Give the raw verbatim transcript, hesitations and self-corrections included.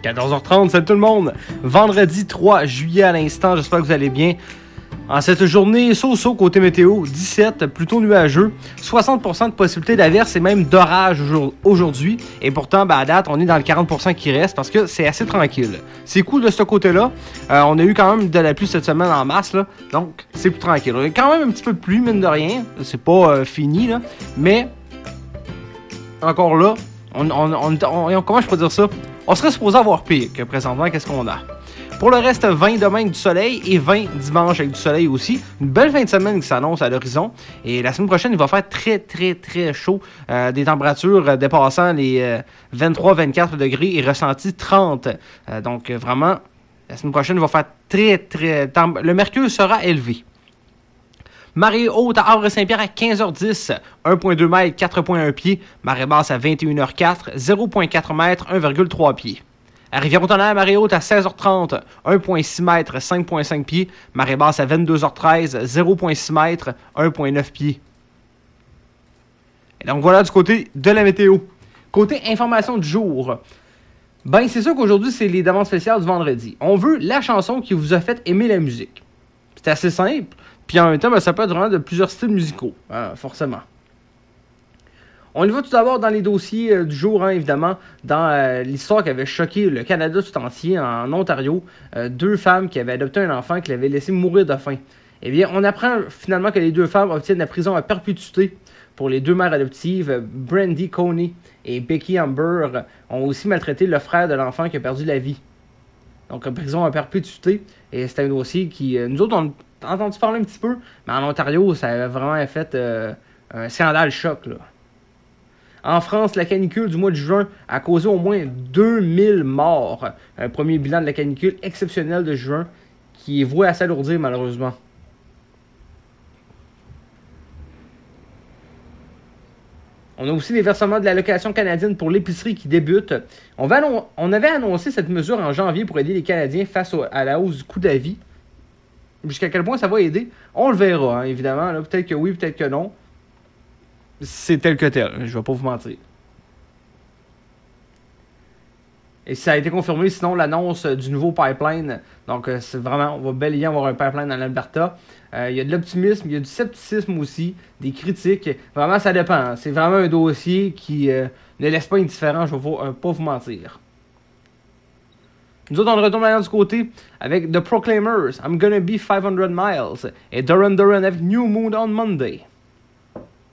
quatorze heures trente, salut tout le monde! Vendredi trois juillet à l'instant, j'espère que vous allez bien. En cette journée, so-so côté météo, dix-sept, plutôt nuageux, soixante pour cent de possibilité d'averse et même d'orage aujourd'hui. Et pourtant, ben, à date, on est dans le quarante pour cent qui reste parce que c'est assez tranquille. C'est cool de ce côté-là. Euh, on a eu quand même de la pluie cette semaine en masse, là, donc c'est plus tranquille. On a quand même un petit peu de pluie, mine de rien. C'est pas euh, fini, là, mais encore là, on, on, on, on, comment je peux dire ça? On serait supposé avoir pire que présentement, qu'est-ce qu'on a? Pour le reste, vingt demain avec du soleil et vingt dimanche avec du soleil aussi. Une belle fin de semaine qui s'annonce à l'horizon. Et la semaine prochaine, il va faire très, très, très chaud. Euh, des températures euh, dépassant les euh, vingt-trois à vingt-quatre degrés et ressenti trente. Euh, donc, euh, vraiment, la semaine prochaine, il va faire très, très... Temp- le mercure sera élevé. Marée haute à Havre-Saint-Pierre à quinze heures dix, un virgule deux mètres, quatre virgule un pieds. Marée basse à vingt et une heures quatre, zéro virgule quatre mètres, un virgule trois pieds. À Rivière-au-Tonnerre, marée haute à seize heures trente, un virgule six mètres, cinq virgule cinq pieds. Marée basse à vingt-deux heures treize, zéro virgule six mètres, un virgule neuf pieds. Et donc voilà du côté de la météo. Côté information du jour. Ben c'est sûr qu'aujourd'hui c'est les demandes spéciales du vendredi. On veut la chanson qui vous a fait aimer la musique. C'est assez simple. Puis en même temps, ben, ça peut être vraiment de plusieurs styles musicaux, hein, forcément. On y va tout d'abord dans les dossiers euh, du jour, hein, évidemment, dans euh, l'histoire qui avait choqué le Canada tout entier, en Ontario. Euh, deux femmes qui avaient adopté un enfant qui l'avaient laissé mourir de faim. Eh bien, on apprend finalement que les deux femmes obtiennent la prison à perpétuité pour les deux mères adoptives. Brandy Coney et Becky Amber ont aussi maltraité le frère de l'enfant qui a perdu la vie. Donc, prison à perpétuité. Et c'est un dossier qui... Euh, nous autres, on a entendu parler un petit peu, mais en Ontario, ça avait vraiment fait euh, un scandale choc, là. En France, la canicule du mois de juin a causé au moins deux mille morts. Un premier bilan de la canicule exceptionnelle de juin qui est voué à s'alourdir malheureusement. On a aussi les versements de l'allocation canadienne pour l'épicerie qui débutent. On, va annon- on avait annoncé cette mesure en janvier pour aider les Canadiens face au- à la hausse du coût de la vie. Jusqu'à quel point ça va aider? On le verra, hein, évidemment. Là, peut-être que oui, peut-être que non. C'est tel que tel, je vais pas vous mentir. Et ça a été confirmé, sinon, l'annonce du nouveau pipeline. Donc, c'est vraiment, on va bel et bien avoir un pipeline en Alberta. Euh, il y a de l'optimisme, il y a du scepticisme aussi, des critiques. Vraiment, ça dépend. Hein. C'est vraiment un dossier qui euh, ne laisse pas indifférent, je vais euh, pas vous mentir. Nous autres, on retourne maintenant du côté avec The Proclaimers, I'm Gonna Be five hundred miles, et Duran Duran avec New Moon on Monday.